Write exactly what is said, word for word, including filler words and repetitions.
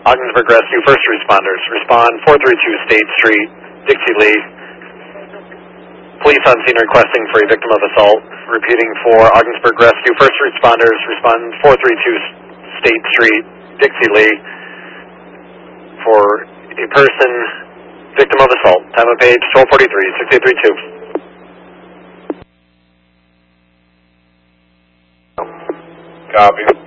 Ogdensburg Rescue First Responders. Respond four three two State Street, Dixie Lee. Police on scene requesting for a victim of assault. Repeating for Ogdensburg Rescue First Responders. Respond four three two State Street, Dixie Lee. For a person, victim of assault. Time of page twelve forty-three, six eight three two. Copy.